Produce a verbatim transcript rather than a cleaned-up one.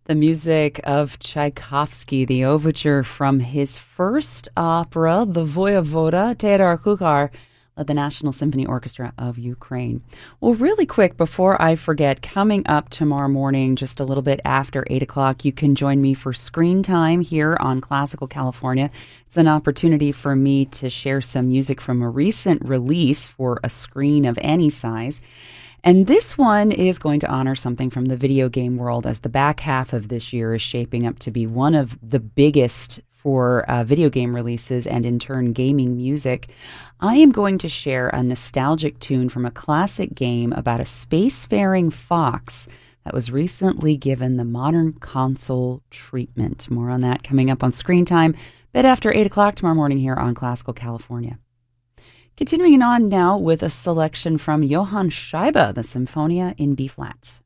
The music of Tchaikovsky, the overture from his first opera, The Voyevoda, Theodor Kuchar, led the National Symphony Orchestra of Ukraine. Well, really quick, before I forget, coming up tomorrow morning, just a little bit after eight o'clock, you can join me for Screen Time here on Classical California. It's an opportunity for me to share some music from a recent release for a screen of any size. And this one is going to honor something from the video game world, as the back half of this year is shaping up to be one of the biggest for uh, video game releases and in turn gaming music. I am going to share a nostalgic tune from a classic game about a spacefaring fox that was recently given the modern console treatment. More on that coming up on Screen Time, a bit after eight o'clock tomorrow morning here on Classical California. Continuing on now with a selection from Johann Scheibe, the Symphonia in B-flat.